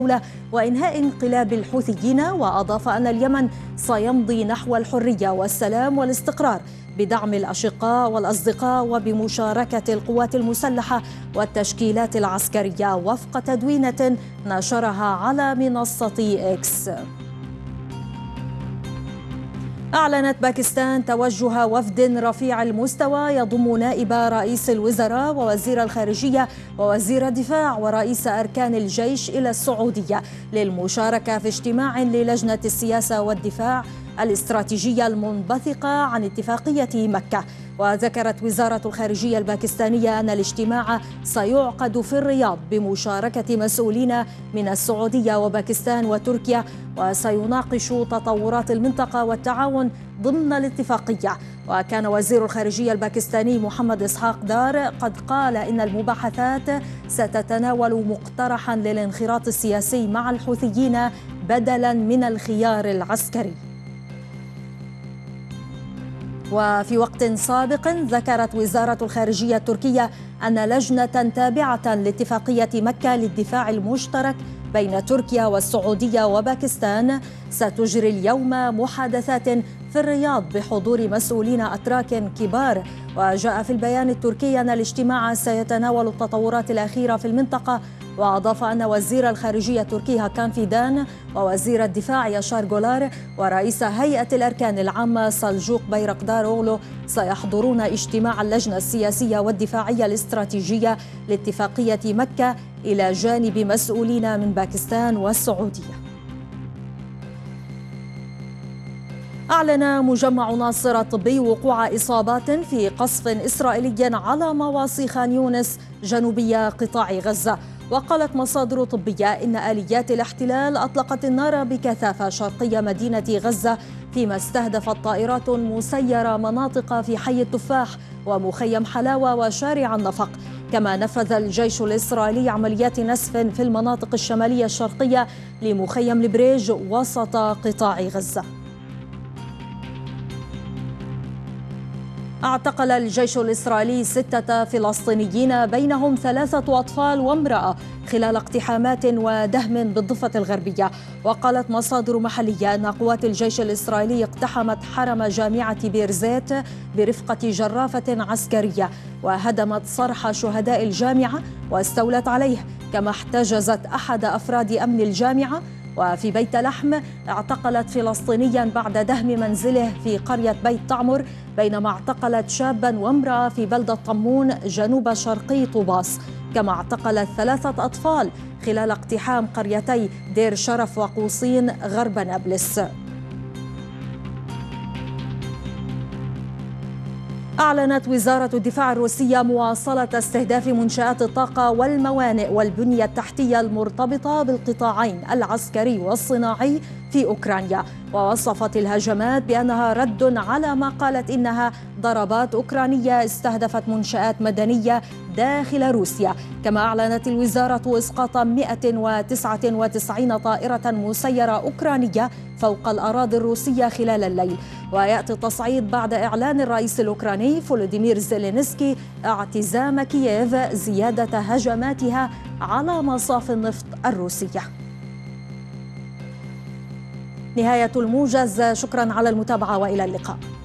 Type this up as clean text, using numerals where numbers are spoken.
وإنهاء انقلاب الحوثيين، وأضاف أن اليمن سيمضي نحو الحرية والسلام والاستقرار بدعم الأشقاء والأصدقاء وبمشاركة القوات المسلحة والتشكيلات العسكرية، وفق تدوينة نشرها على منصة إكس. أعلنت باكستان توجه وفد رفيع المستوى يضم نائب رئيس الوزراء ووزير الخارجية ووزير الدفاع ورئيس أركان الجيش إلى السعودية للمشاركة في اجتماع للجنة السياسة والدفاع الاستراتيجية المنبثقة عن اتفاقية مكة. وذكرت وزارة الخارجية الباكستانية أن الاجتماع سيعقد في الرياض بمشاركة مسؤولين من السعودية وباكستان وتركيا، وسيناقش تطورات المنطقة والتعاون ضمن الاتفاقية. وكان وزير الخارجية الباكستاني محمد إسحاق دار قد قال إن المباحثات ستتناول مقترحا للانخراط السياسي مع الحوثيين بدلا من الخيار العسكري. وفي وقت سابق ذكرت وزارة الخارجية التركية أن لجنة تابعة لاتفاقية مكة للدفاع المشترك بين تركيا والسعودية وباكستان ستجري اليوم محادثات في الرياض بحضور مسؤولين أتراك كبار. وجاء في البيان التركي أن الاجتماع سيتناول التطورات الأخيرة في المنطقة. وأضاف أن وزير الخارجية التركي هاكان فيدان ووزير الدفاع ياشار جولار ورئيس هيئة الأركان العامة سلجوق بيرقدار أوغلو سيحضرون اجتماع اللجنة السياسية والدفاعية الاستراتيجية لاتفاقية مكة إلى جانب مسؤولين من باكستان والسعودية. أعلن مجمع ناصر الطبي وقوع إصابات في قصف إسرائيلي على مواصي خان يونس جنوبي قطاع غزة. وقالت مصادر طبية إن آليات الاحتلال أطلقت النار بكثافة شرقي مدينة غزة، فيما استهدفت طائرات مسيرة مناطق في حي التفاح ومخيم حلاوة وشارع النفق. كما نفذ الجيش الإسرائيلي عمليات نسف في المناطق الشمالية الشرقية لمخيم البريج وسط قطاع غزة. اعتقل الجيش الإسرائيلي 6 فلسطينيين بينهم 3 أطفال وامرأة خلال اقتحامات ودهم بالضفة الغربية. وقالت مصادر محلية أن قوات الجيش الإسرائيلي اقتحمت حرم جامعة بيرزيت برفقة جرافة عسكرية وهدمت صرح شهداء الجامعة واستولت عليه، كما احتجزت أحد أفراد أمن الجامعة. وفي بيت لحم اعتقلت فلسطينيا بعد دهم منزله في قرية بيت طعمر، بينما اعتقلت شابا وامرأة في بلدة طمون جنوب شرقي طوباس. كما اعتقلت 3 أطفال خلال اقتحام قريتي دير شرف وقوصين غرب نابلس. أعلنت وزارة الدفاع الروسية مواصلة استهداف منشآت الطاقة والموانئ والبنية التحتية المرتبطة بالقطاعين العسكري والصناعي في أوكرانيا، ووصفت الهجمات بأنها رد على ما قالت إنها ضربات أوكرانية استهدفت منشآت مدنية داخل روسيا. كما أعلنت الوزارة إسقاط 199 طائرة مسيرة أوكرانية فوق الأراضي الروسية خلال الليل. ويأتي التصعيد بعد إعلان الرئيس الأوكراني فولوديمير زيلينسكي اعتزام كييف زيادة هجماتها على مصاف النفط الروسية. نهاية الموجز، شكرا على المتابعة وإلى اللقاء.